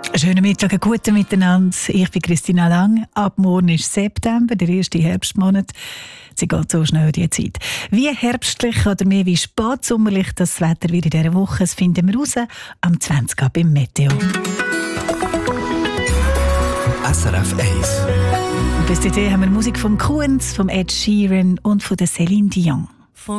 Schönen Mittag, einen guten Miteinander. Ich bin Christina Lang. Ab morgen ist September, der erste Herbstmonat. Sie geht so schnell, die Zeit. Wie herbstlich oder mehr wie spätsommerlich das Wetter wird in dieser Woche, das finden wir raus am 20. beim Meteo. SRF 1. Bis dahin haben wir Musik vom Kunz, vom Ed Sheeran und von der Céline Dion.